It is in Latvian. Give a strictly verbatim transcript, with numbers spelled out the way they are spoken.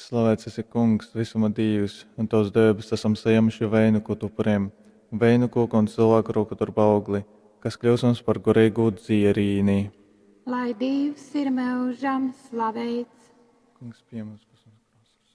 Slavēts esi Kungs, visuma Dievs, un tavs debes esam saņēmuši veinu, ko tu prem, veinu koku un cilvēku roku tur augli, kas kļūs mums par gorīgu dzierīnī. Lai Dievs ir mūžam slavēts. Kungs pie mums